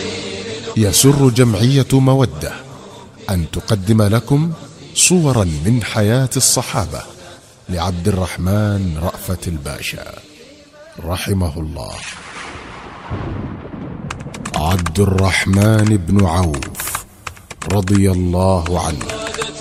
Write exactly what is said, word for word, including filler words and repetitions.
يسر جمعية مودة أن تقدم لكم صورا من حياة الصحابة لعبد الرحمن رأفت الباشا رحمه الله. عبد الرحمن بن عوف رضي الله عنه